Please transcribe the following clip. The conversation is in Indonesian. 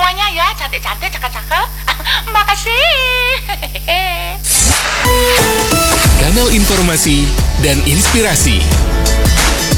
semuanya ya, cantik-cantik, cakep-cakep. Makasih. Kanal informasi dan inspirasi.